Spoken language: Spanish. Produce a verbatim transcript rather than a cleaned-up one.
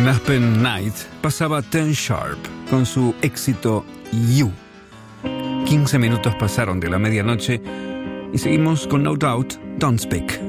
En Aspen Night pasaba Ten Sharp con su éxito You. quince minutos pasaron de la medianoche y seguimos con No Doubt, Don't Speak.